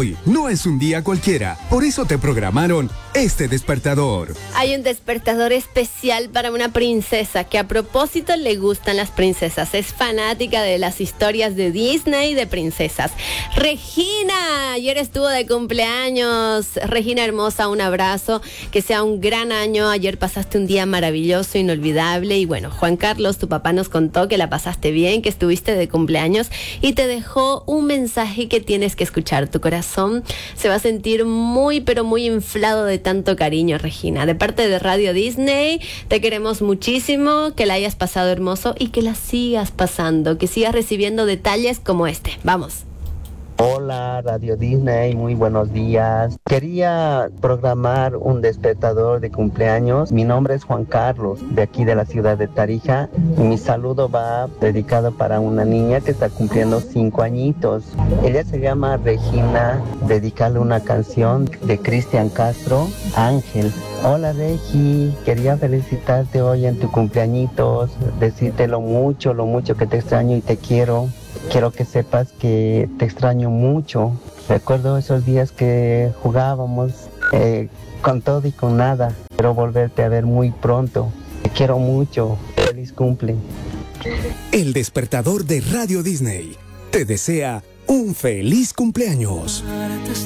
Hoy no es un día cualquiera, por eso te programaron este despertador. Hay un despertador especial para una princesa que a propósito le gustan las princesas. Es fanática de las historias de Disney de princesas. Regina, ayer estuvo de cumpleaños. Regina hermosa, un abrazo. Que sea un gran año. Ayer pasaste un día maravilloso, inolvidable. Y bueno, Juan Carlos, tu papá nos contó que la pasaste bien, que estuviste de cumpleaños y te dejó un mensaje que tienes que escuchar. Tu corazón se va a sentir muy, pero muy inflado de tanto cariño, Regina. De parte de Radio Disney, te queremos muchísimo, que la hayas pasado hermoso y que la sigas pasando, que sigas recibiendo detalles como este. Vamos. Hola, Radio Disney, muy buenos días. Quería programar un despertador de cumpleaños. Mi nombre es Juan Carlos, de aquí de la ciudad de Tarija. Y mi saludo va dedicado para una niña que está cumpliendo 5 añitos. Ella se llama Regina. Dedicarle una canción de Cristian Castro, Ángel. Hola, Regi. Quería felicitarte hoy en tu cumpleañitos. Decirte lo mucho que te extraño y te quiero. Quiero que sepas que te extraño mucho. Recuerdo esos días que jugábamos con todo y con nada. Quiero volverte a ver muy pronto. Te quiero mucho. Feliz cumple. El despertador de Radio Disney te desea un feliz cumpleaños.